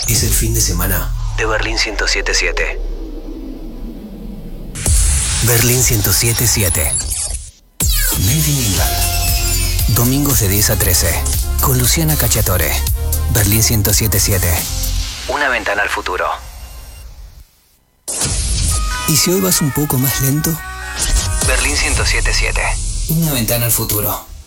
Es el fin de semana de Berlín 107.7. Berlín 107.7. Made in England. Domingos de 10 a 13. Con Luciana Cacciatore. Berlín 107.7. Una ventana al futuro. ¿Y si hoy vas un poco más lento? Berlín 107.7. Una ventana al futuro.